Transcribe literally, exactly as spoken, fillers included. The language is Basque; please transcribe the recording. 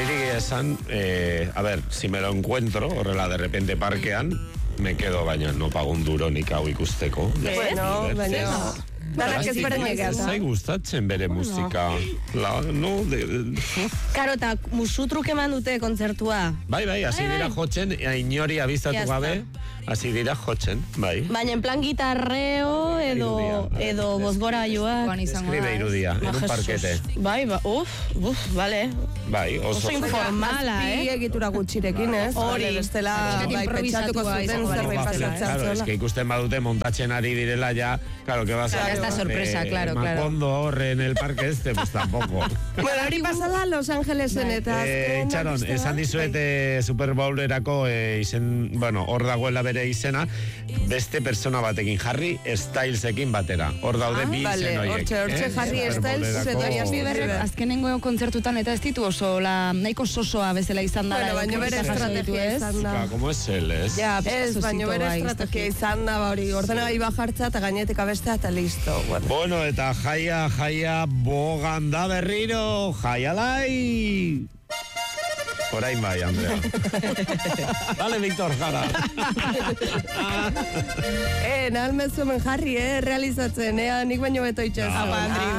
Niri esan, eh, a ver, si me lo encuentro, horrela de repente parkean, me quedo baina, no pago un duro nik hau ikusteko. Bueno, baina... Danak ez beren egaz. Zai gustatzen bere musika. La, no, de, de, Karo, eta musutruk eman dute kontzertua. bai, bai, hasi dira jotzen, inori abiztatu gabe, hasi dira jotzen, bai. Baina en plan gitarreo edo, edo bozgora joa. Escribe irudia, en un parquete. Bai, ba, uf, uf, vale. Bai, oso. Oso informala, eh? Egitura gutxirekin, ez? Hori. Bestela, bai, pentsatuko zuten zerbait pasatzen Claro, es zola. que ikusten badute montatzen ari direla ya, claro, que vas a... Esta sorpresa, eh, claro, claro. Macondo horre en el parque este, pues tampoco. Bueno, hori pasada Los Angelesen eta... Eh, Txaron, esan dizuete Super Bowlerako eh, izen, bueno, hor dagoela bere izena, beste persona batekin, Harry Stylesekin batera. Hor daude bi izen horiek. Hortxe, hortxe Harry Styles edo jasni berrek. Azkenengo kontzertutan eta ez ditu oso la nahiko sosoa bezala izan dara. Bueno, baina bere estrategia izan da. Como es él, ez? Ja, Ez, baina bere estrategia izan da, hori, ordenagai bajartza eta gainetik abestea eta listo. Bueno, eta jaia, jaia, bogan da berriro, jaialai! Orain bai, Andrea. Dale, Víctor Jara. Eh, nahal mezu hemen Harry, eh, realizatzen, eh, nik baino beto itxez. Apa, Andri.